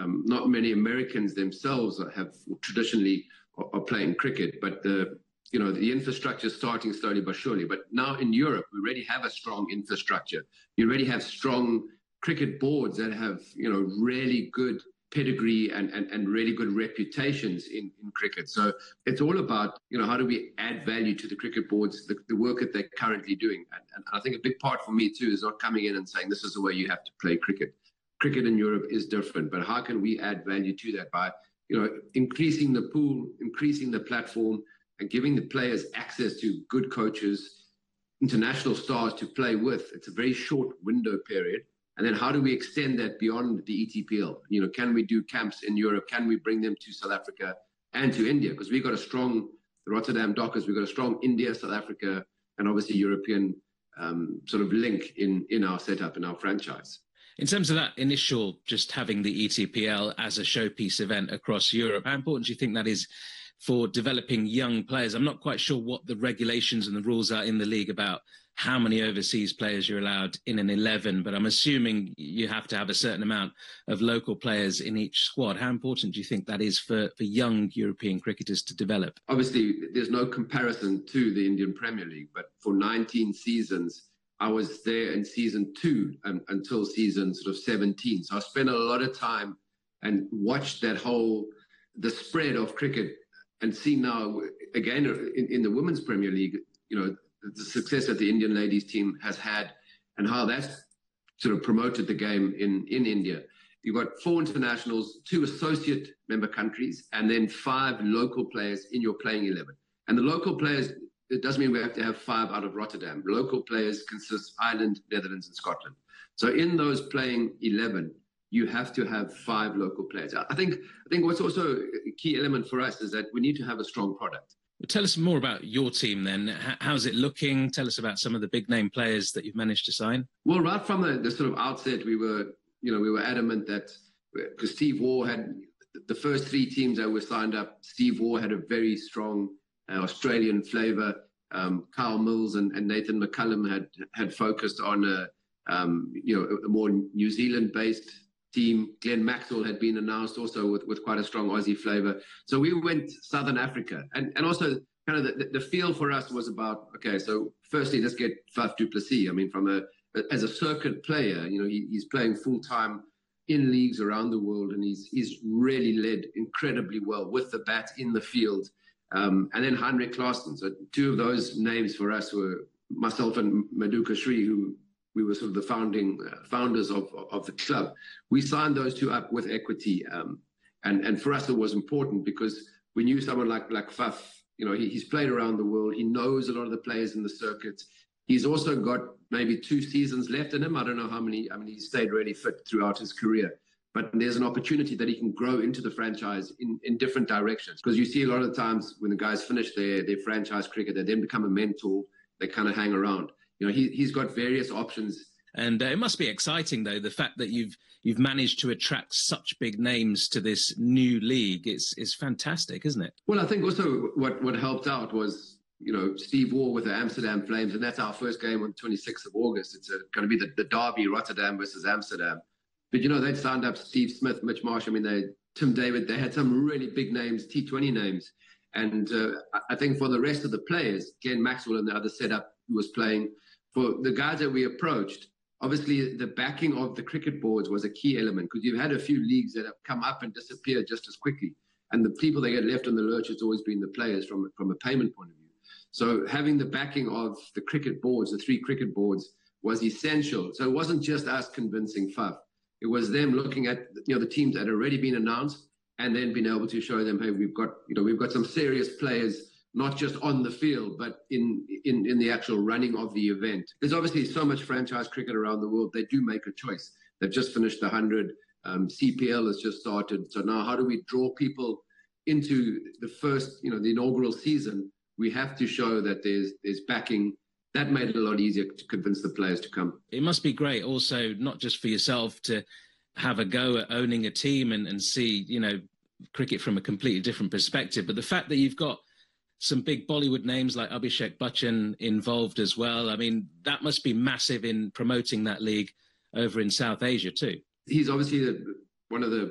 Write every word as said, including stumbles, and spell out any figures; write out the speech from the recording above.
Um, not many Americans themselves have traditionally are, are playing cricket, but the you know the infrastructure is starting slowly but surely. But now in Europe, we already have a strong infrastructure. You already have strong cricket boards that have you know really good pedigree and, and, and really good reputations in, in cricket. So it's all about, you know, how do we add value to the cricket boards, the, the work that they're currently doing. And, and I think a big part for me too is not coming in and saying this is the way you have to play cricket. Cricket in Europe is different, but how can we add value to that by, you know, increasing the pool, increasing the platform and giving the players access to good coaches, international stars to play with. It's a very short window period. And then how do we extend that beyond the E T P L? You know, can we do camps in Europe? Can we bring them to South Africa and to India? Because we've got a strong, the Rotterdam Dockers, we've got a strong India, South Africa, and obviously European um, sort of link in, in our setup, in our franchise. In terms of that initial, just having the E T P L as a showpiece event across Europe, how important do you think that is for developing young players? I'm not quite sure what the regulations and the rules are in the league about how many overseas players you're allowed in an eleven, but I'm assuming you have to have a certain amount of local players in each squad. How important do you think that is for, for young European cricketers to develop? Obviously, there's no comparison to the Indian Premier League, but for nineteen seasons, I was there in season two um, until season sort of seventeen. So I spent a lot of time and watched that whole, the spread of cricket, and see now, again, in, in the Women's Premier League, you know, the success that the Indian ladies team has had and how that's sort of promoted the game in, in India. You've got four internationals, two associate member countries, and then five local players in your playing eleven. And the local players, it doesn't mean we have to have five out of Rotterdam. Local players consist Ireland, Netherlands, and Scotland. So in those playing eleven, you have to have five local players. I think, I think what's also a key element for us is that we need to have a strong product. Tell us more about your team then. How's it looking? Tell us about some of the big name players that you've managed to sign. Well, right from the, the sort of outset, we were, you know, we were adamant that because Steve Waugh had the first three teams that were signed up, Steve Waugh had a very strong uh, Australian flavour. Um, Kyle Mills and, and Nathan McCullum had had focused on a, um, you know, a more New Zealand-based team. Glenn Maxwell had been announced also with, with quite a strong Aussie flavour. So we went Southern Africa. And, and also kind of the, the feel for us was about, okay, so firstly, let's get Faf du Plessis. I mean, from a, as a circuit player, you know, he, he's playing full-time in leagues around the world, and he's, he's really led incredibly well with the bat in the field. Um, and then Heinrich Klaassen. So two of those names for us were myself and Maduka Sri, who we were sort of the founding uh, founders of, of the club. We signed those two up with equity. Um, and, and for us, it was important because we knew someone like, like Faf, you know, he, he's played around the world. He knows a lot of the players in the circuit. He's also got maybe two seasons left in him. I don't know how many. I mean, he's stayed really fit throughout his career. But there's an opportunity that he can grow into the franchise in, in different directions. Because you see a lot of the times when the guys finish their, their franchise cricket, they then become a mentor. They kind of hang around. You know, he, he's got various options. And uh, it must be exciting, though, the fact that you've you've managed to attract such big names to this new league. It's, it's fantastic, isn't it? Well, I think also what, what helped out was, you know, Steve Waugh with the Amsterdam Flames. And that's our first game on the twenty-sixth of August. It's going to be the, the derby, Rotterdam versus Amsterdam. But, you know, they'd signed up Steve Smith, Mitch Marsh. I mean, they Tim David. They had some really big names, T twenty names. And uh, I think for the rest of the players, Glenn Maxwell and the other setup who was playing, for the guys that we approached, obviously the backing of the cricket boards was a key element because you've had a few leagues that have come up and disappeared just as quickly. And the people that get left on the lurch has always been the players from, from a payment point of view. So having the backing of the cricket boards, the three cricket boards, was essential. So it wasn't just us convincing Faf. It was them looking at, you know, the teams that had already been announced and then being able to show them, hey, we've got, you know, we've got some serious players, not just on the field, but in, in, in the actual running of the event. There's obviously so much franchise cricket around the world. They do make a choice. They've just finished the one hundred. Um, C P L has just started. So now how do we draw people into the first, you know, the inaugural season? We have to show that there's there's backing. That made it a lot easier to convince the players to come. It must be great also, not just for yourself to have a go at owning a team and, and see, you know, cricket from a completely different perspective, but the fact that you've got some big Bollywood names like Abhishek Bachchan involved as well. I mean, that must be massive in promoting that league over in South Asia too. He's obviously the, one of the